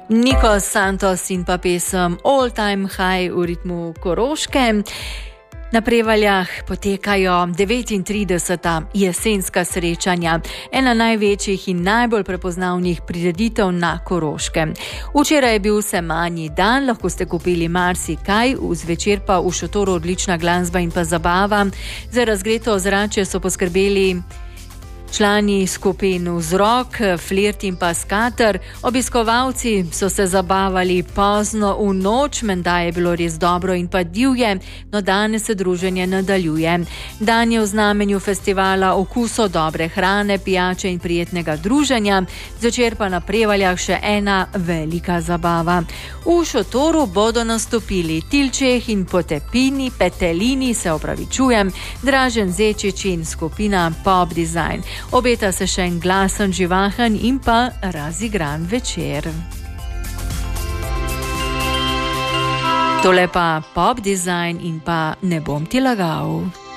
Nikos Santos in pa pesem All Time High v ritmu Koroške. Na Prevaljah potekajo 39. jesenska srečanja, ena največjih in najbolj prepoznavnih prireditev na Koroškem. Včeraj je bil semanji dan, lahko ste kupili marsikaj, zvečer pa v šotoru odlična glasba in pa zabava. Za razgreto ozračje so poskrbeli člani skupin Vzrok, Flirt in pa Skater. Obiskovalci so se zabavali pozno v noč, menda je bilo res dobro in pa divje, no danes se druženje nadaljuje. Dan je v znamenju festivala okusov dobre hrane, pijače in prijetnega druženja, zvečer pa na Prevaljah še ena velika zabava. V šotoru bodo nastopili Tilčeh in Petelini, Dražen Zečič in skupina Pop Design. Obeta se še en glasen, živahen in pa razigran večer. Tole pa Pop Design in pa Ne bom ti lagal.